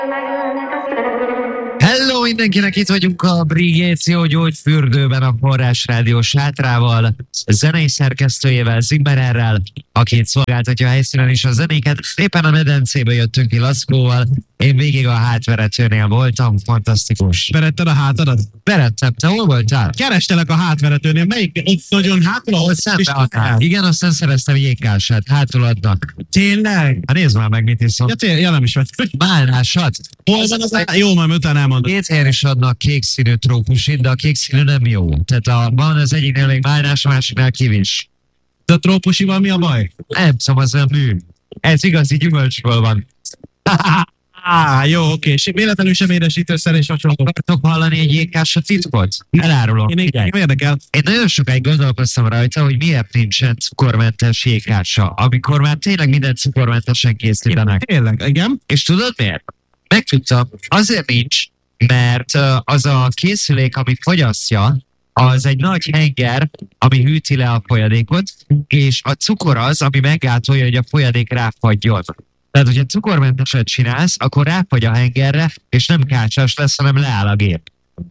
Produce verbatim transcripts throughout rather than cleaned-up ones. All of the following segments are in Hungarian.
Hello mindenkinek, itt vagyunk a Brigéció gyógyfürdőben a Forrás Rádió sátrával, zenei szerkesztőjével, Zimmererrel, aki itt szolgáltatja a helyszínen is a zenéket. Éppen a medencébe jöttünk ki Laszkóval, én végig a hátveretőnél voltam, fantasztikus. Veretted a hátadat? Verettem, te hol voltál? Kerestelek a hátveretőnél, melyik itt nagyon hátul, ahol Szembe akár. Igen, aztán szereztem jégkását, hátul adnak. Tényleg? Hát nézd már meg, mit iszom. Ja, tényleg, ja, nem is vettem. Bálnásat. Hol van az á... Jó, majd utána elmondom. Két helyen is adnak kék színű trópusit, de a kék színű nem jó. Tehát a, van az egyiknél még bálnás, a másiknál kivis. De a trópusival mi a baj? Nem tudom, az a mű. Ez igazi gyümölcsből van. Á, jó, oké. És véletlenül sem édesítőszer és hasonló. Akartok hallani egy jégkása titkot? Elárulom. Én igen, érdekel. Én nagyon sokáig gondolkoztam rajta, hogy miért nincsen cukormentes jégkása, amikor már tényleg minden cukormentesen készítenek. Tényleg, igen. És tudod miért? Megtudtam, azért nincs, mert az a készülék, ami fogyasztja, az egy nagy henger, ami hűti le a folyadékot, és a cukor az, ami meggátolja, hogy a folyadék ráfagyjon. Tehát, hogyha cukormenteset csinálsz, akkor ráfagy a hengerre, és nem kácsás lesz, hanem leáll a gép.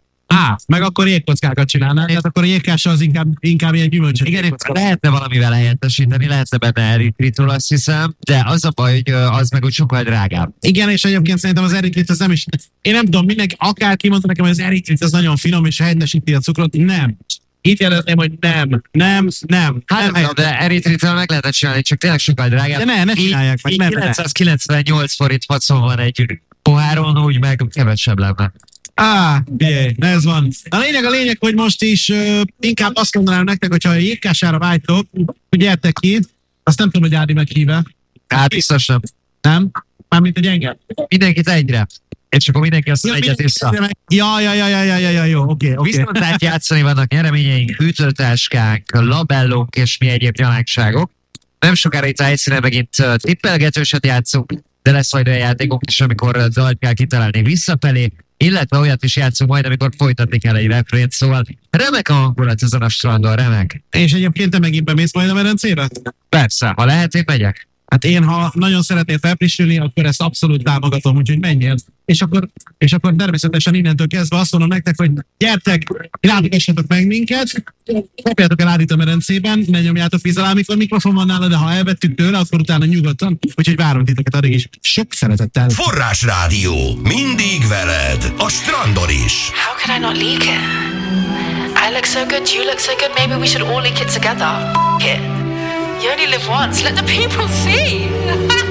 Á, meg akkor jégkockákat csinálnál, tehát akkor a jégkása az inkább, inkább ilyen gyümölcsös. Igen, lehetne valamivel helyettesíteni, lehetne benne eritritról, azt hiszem, de az a baj, hogy az meg úgy sokkal drágább. Igen, és egyébként szerintem az eritrit az nem is... Én nem tudom, mindenki, akárki mondta nekem, hogy az eritrit az nagyon finom, és helyettesíti a cukrot. Nem. Itt jelezném, hogy nem, nem, nem. Hát nem, nem, de eritritről meg lehetett csinálni, csak tényleg sokkal drágább. De ne, ne csinálják meg. Így kilencszázkilencvennyolc forint facon van egy poháron, úgy meg kevesebb lenne. Á, jé, ez van. A lényeg a lényeg, hogy most is uh, inkább azt mondanám nektek, hogyha a jégkására vágytok, hogy gyertek ki, azt nem tudom, hogy Ádi meghíve. Hát biztos nem. Nem? Mármint, hogy engem. Mindenkit egyre. És akkor mindenki azt Ja, egyet vissza. Ja, ja, ja, ja, ja, ja, ja, jó, oké, okay, oké. Okay. Viszont lehet játszani, vannak nyereményeink, hűtőtáskák, labellók és mi egyéb gyalákságok. Nem sokára itt a helyszínen megint uh, tippelgetőset játszunk, de lesz majd olyan játékok is, amikor uh, dalt kell kitalálni visszafelé, illetve olyat is játszunk majd, amikor folytatni kell egy refrént, szóval remek a hangulat ezen a strandon, remek. És egyébként te megint bemész majd a medencébe? Persze, ha lehet, én megyek. Hát én, ha nagyon szeretnél felfrissülni, akkor ezt abszolút támogatom, úgyhogy menjél. És akkor, és akkor természetesen innentől kezdve azt mondom nektek, hogy gyertek, látogassatok meg minket, kapjátok el Ádit a medencében, ne nyomjátok víz alá, amikor mikrofon van nála, de ha elvettük tőle, akkor utána nyugodtan, úgyhogy várunk titeket addig is. Sok szeretettel. Forrás Rádió, mindig veled, a strandon is. How could I not leak it? I look so good, you look so good, maybe we should all leak it together. F*** it. You only live once, let the people see.